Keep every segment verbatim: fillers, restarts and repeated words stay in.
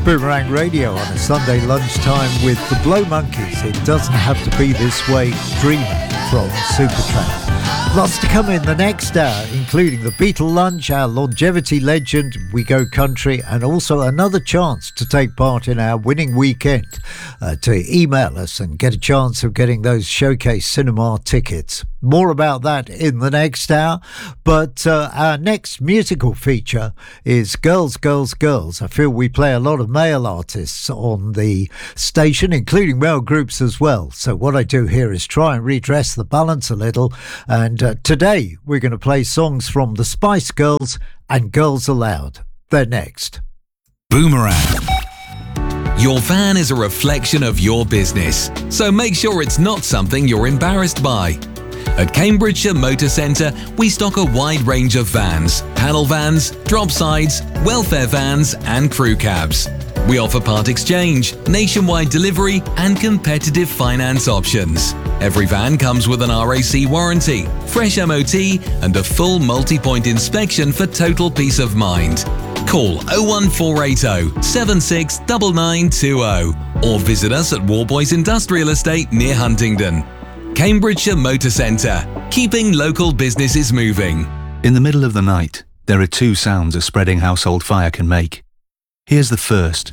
Boomerang Radio on a Sunday lunchtime with the Blow Monkeys. It doesn't have to be this way. Dreamer from Supertramp. Lots to come in the next hour, including the Beatle Lunch, our longevity legend, We Go Country, and also another chance to take part in our winning weekend. Uh, to email us and get a chance of getting those Showcase Cinema tickets. More about that in the next hour. But uh, our next musical feature is Girls, Girls, Girls. I feel we play a lot of male artists on the station, including male groups as well. So what I do here is try and redress the balance a little. And uh, today we're going to play songs from the Spice Girls and Girls Aloud. They're next. Boomerang. Your van is a reflection of your business, so make sure it's not something you're embarrassed by. At Cambridgeshire Motor Centre, we stock a wide range of vans, panel vans, drop sides, welfare vans and crew cabs. We offer part exchange, nationwide delivery and competitive finance options. Every van comes with an R A C warranty, fresh M O T and a full multi-point inspection for total peace of mind. Call oh one four eight oh, seven six nine nine two oh or visit us at Warboys Industrial Estate near Huntingdon. Cambridgeshire Motor Centre, keeping local businesses moving. In the middle of the night, there are two sounds a spreading household fire can make. Here's the first.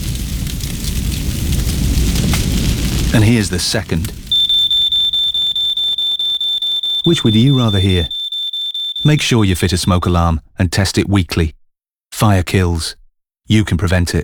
And here's the second. Which would you rather hear? Make sure you fit a smoke alarm and test it weekly. Fire kills. You can prevent it.